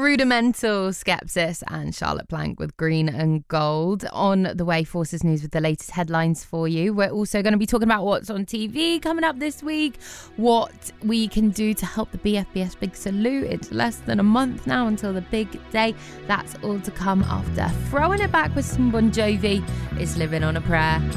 Rudimental, Skepsis and Charlotte Plank with Green and Gold. On the way, Forces News with the latest headlines for you. We're also going to be talking about what's on TV coming up this week, what we can do to help the BFBS Big Salute. It's less than a month now until the big day. That's all to come after throwing it back with some Bon Jovi. It's Living on a Prayer.